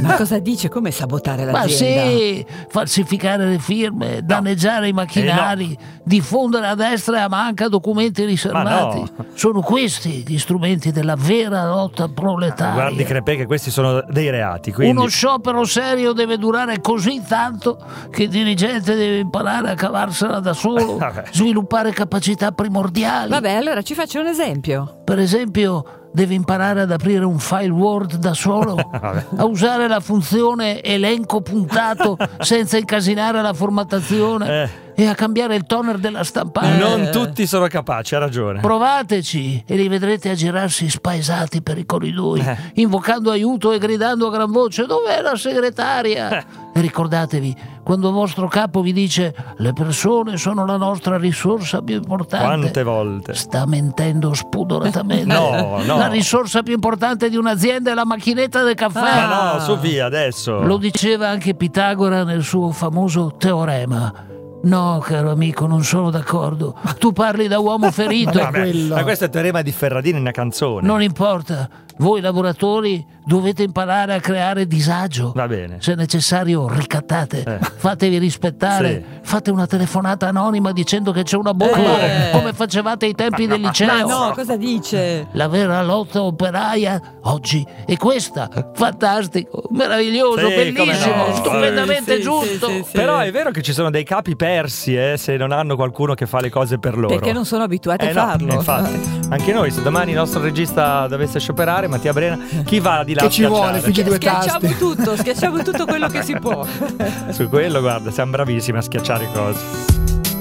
Ma cosa dice? Come sabotare Ma l'azienda? sì, falsificare le firme, danneggiare i macchinari, diffondere a destra e a manca documenti riservati. Ma no. Sono questi gli strumenti della vera lotta proletaria. Guardi Crepè che questi sono dei reati, quindi... Uno sciopero serio deve durare così tanto che il dirigente deve imparare a cavarsela da solo, sviluppare capacità primordiali. Vabbè, allora ci faccio un esempio. Per esempio, deve imparare ad aprire un file Word da solo, a usare la funzione elenco puntato senza incasinare la formattazione e a cambiare il toner della stampante. Non tutti sono capaci, ha ragione. Provateci e li vedrete aggirarsi spaesati per i corridoi, invocando aiuto e gridando a gran voce: dov'è la segretaria? E ricordatevi, quando il vostro capo vi dice le persone sono la nostra risorsa più importante, Quante volte? sta mentendo spudoratamente. No. La risorsa più importante di un'azienda è la macchinetta del caffè. Ma no, su via adesso. Lo diceva anche Pitagora nel suo famoso teorema. No, caro amico, non sono d'accordo. Tu parli da uomo ferito. Ma questo è il teorema di Ferradini in una canzone. Non importa. Voi lavoratori dovete imparare a creare disagio. Va bene. Se necessario ricattate, fatevi rispettare, fate una telefonata anonima dicendo che c'è una bomba, come facevate ai tempi del liceo. Ma no, cosa dice? La vera lotta operaia oggi è questa. Fantastico, meraviglioso, Sì, bellissimo, come no. stupendamente Sì, giusto. sì. Però è vero che ci sono dei capi persi, se non hanno qualcuno che fa le cose per loro. Perché non sono abituati a No, farlo. infatti. Anche noi, se domani il nostro regista dovesse scioperare, Mattia Brena, chi va di là Che a ci vuole, schiacciare? figli due tasti. Schiacciamo tutto quello che si può. Su quello, guarda, siamo bravissimi a schiacciare cose.